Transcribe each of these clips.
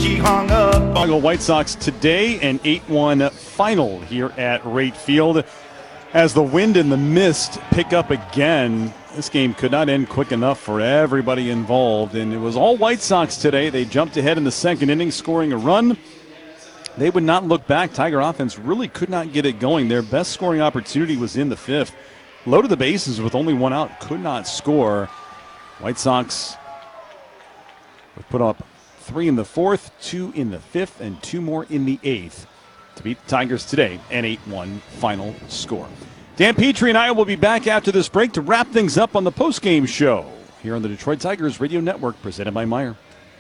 he hung up. Chicago White Sox today, an 8-1 final here at Rate Field. As the wind and the mist pick up again, this game could not end quick enough for everybody involved, and it was all White Sox today. They jumped ahead in the second inning, scoring a run. They would not look back. Tiger offense really could not get it going. Their best scoring opportunity was in the fifth. Loaded the bases with only one out, could not score. White Sox would put up 3 in the fourth, 2 in the fifth, and 2 more in the eighth to beat the Tigers today, an 8-1 final score. Dan Petrie and I will be back after this break to wrap things up on the postgame show here on the Detroit Tigers Radio Network, presented by Meijer.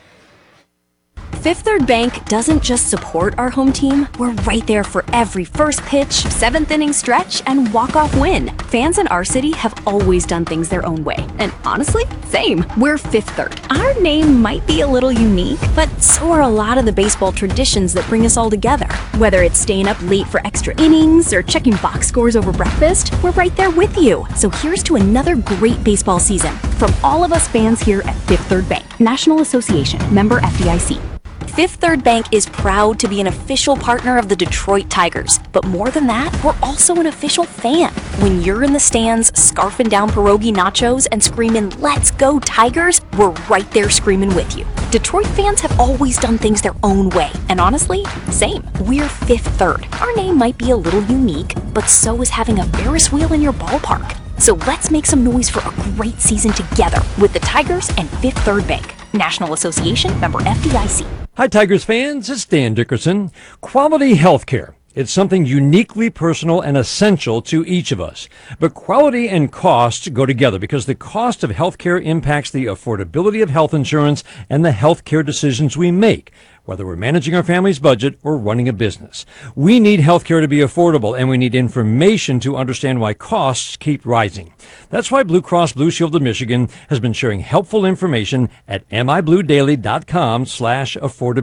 Fifth Third Bank doesn't just support our home team, we're right there for every first pitch, seventh inning stretch, and walk-off win. Fans in our city have always done things their own way. And honestly, same. We're Fifth Third. Our name might be a little unique, but so are a lot of the baseball traditions that bring us all together. Whether it's staying up late for extra innings or checking box scores over breakfast, we're right there with you. So here's to another great baseball season from all of us fans here at Fifth Third Bank. National Association, member FDIC. Fifth Third Bank is proud to be an official partner of the Detroit Tigers. But more than that, we're also an official fan. When you're in the stands scarfing down pierogi nachos and screaming, "Let's go Tigers," we're right there screaming with you. Detroit fans have always done things their own way. And honestly, same. We're Fifth Third. Our name might be a little unique, but so is having a Ferris wheel in your ballpark. So let's make some noise for a great season together with the Tigers and Fifth Third Bank. National Association, member FDIC. Hi, Tigers fans. It's Dan Dickerson. Quality healthcare. It's something uniquely personal and essential to each of us. But quality and cost go together because the cost of healthcare impacts the affordability of health insurance and the healthcare decisions we make, whether we're managing our family's budget or running a business. We need healthcare to be affordable, and we need information to understand why costs keep rising. That's why Blue Cross Blue Shield of Michigan has been sharing helpful information at mibluedaily.com/affordability.